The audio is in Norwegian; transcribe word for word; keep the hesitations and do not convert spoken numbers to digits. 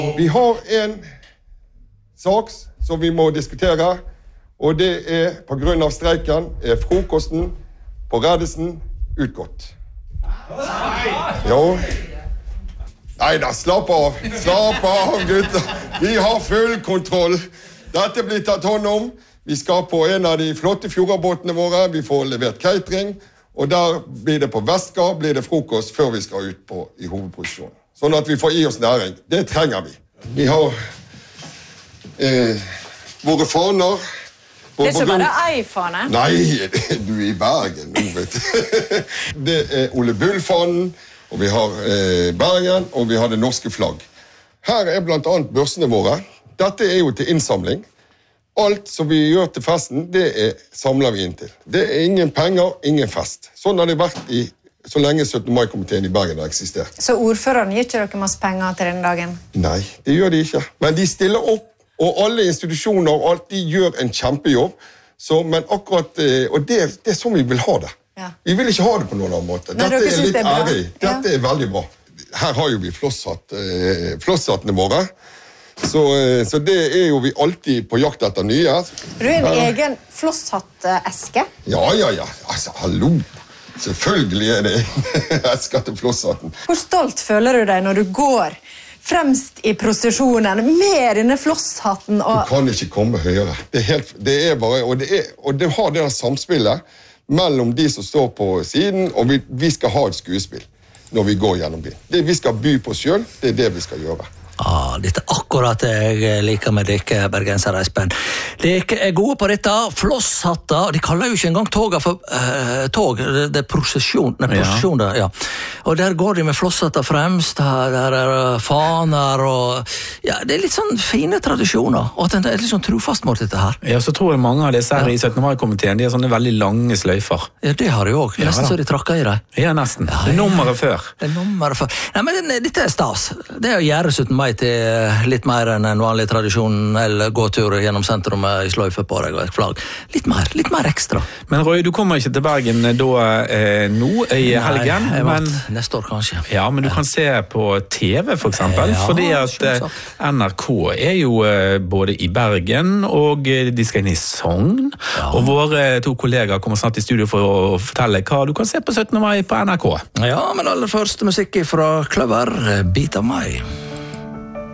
Vi har en sak som vi må diskutere, og det er på grunn av streiken er frokosten på Reddesen utgått. Jo. Nei da, slapp av. Slapp av, gutter. Vi har full kontroll. Dette blir tatt hånd om. Vi skal på en av de flotte fjordbåtene våre. Vi får levert catering, og der blir det på Vestka, blir det frokost før vi skal ut på i hovedposisjonen. Sånn at vi får i oss næring. Det trenger vi. Vi har eh, våre faner. Det er ikke bare ei fane? Nei, du er i Bergen nå, vet du. Det er Ole Bull-fanen, og vi har eh, Bergen, og vi har det norske flagg. Her er blant annet børsene våre. Dette er jo til innsamling. Alt som vi gjør til festen, det er, samler vi inn til. Det er ingen penger, ingen fest. Sånn har det vært i, så lenge syttende mai-komiteen i Bergen har eksistert. Så ordføreren gir ikke dere masse penger til denne dagen? Nei, det gjør de ikke. Men de stiller opp, og alle institusjoner og alt, de gjør en kjempejobb. Så, men akkurat, og det, det er sånn vi vil ha det. Ja. Vi vil ikke ha det på noen annen måte. Nei, dette er litt er ære. Dette ja. er veldig bra. Her har jo vi flosshatt, eh, flosshattene våre. Så, eh, så det er jo vi alltid på jakt etter nye. Du er en ja. egen flosshatt-eske? Ja, ja, ja. Altså, hallo. Selvfølgelig er det esker til flosshatten. Hvor stolt føler du deg når du går fremst i prosesjonen med denne flosshatten? Og... Du kan ikke komme høyere. Det er, helt, det er bare, og det, er, og det har det samspillet mellom de som står på siden, og vi, vi skal ha et skuespill når vi går gjennom byen. Det vi skal by på selv, det er det vi skal gjøre. Ah, dette er akkurat det jeg liker med dere, bergenser Espen. Dere er gode på dette, flosshatter, de kaller jo ikke engang toga for uh, tog, det, det er prosesjon, nei, prosesjon ja. Der, ja. Og der går de med flosshatter fremst, der er faner, og ja, det er litt sånn fine tradisjoner, og at det er litt sånn trofast mot dette her. Ja, så tror jeg mange av disse her ja. I syttende mai-komiteen, de er sånne veldig lange sløyfer. Ja, det har de også, nesten ja, så de trakker i deg. Ja, nesten. Ja, det er nummeret før. Det er nummeret før. Nei, men dette er stas. Det er å gjøre syttende mai til litt mer enn en vanlig tradisjon eller gåtur gjennom sentrumet i sløyfe på deg og et flagg. Litt mer, litt mer ekstra. Men Roy, du kommer ikke til Bergen da eh, nå i helgen. Nei, men, neste år kanskje. Ja, men du kan se på T V for eksempel, ja, fordi at eh, N R K er jo eh, både i Bergen og eh, de skal inn i Sogn, ja. Og våre to kollegaer kommer snart i studio for å fortelle hva du kan se på syttende mai på N R K. Ja, men aller først musikk fra Kløver, Bit av meg.